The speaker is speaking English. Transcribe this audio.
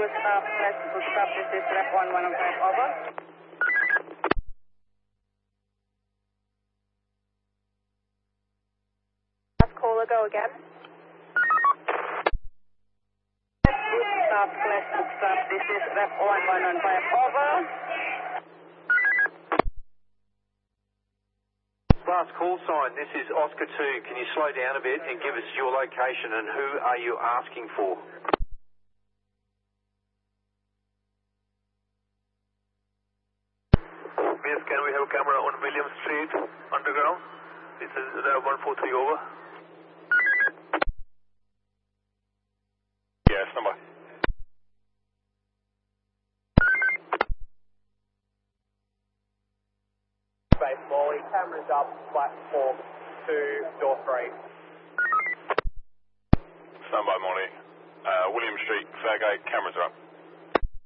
Gustav, this is rep 1115, over. Last caller, go again. Gustav, this is rep 1115, over. Last call sign, this is Oscar 2. Can you slow down a bit and give us your location and who are you asking for? Yes, can we have camera on William Street, underground? This is 143, over. Yes, number. Space Wally, cameras up, platform 2, door 3. Standby, Molly. William Street, flag 8, cameras are up.